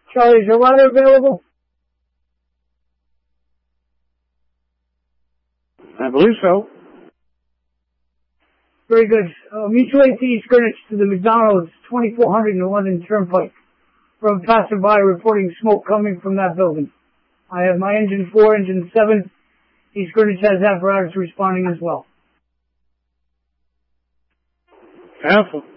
Charlie, is your ladder available? I believe so. Very good. Mutual AC East Greenwich to the McDonald's, 2400 in the London Turnpike. From passerby reporting smoke coming from that building. I have my engine 4, engine 7. East Greenwich has apparatus responding as well. Careful.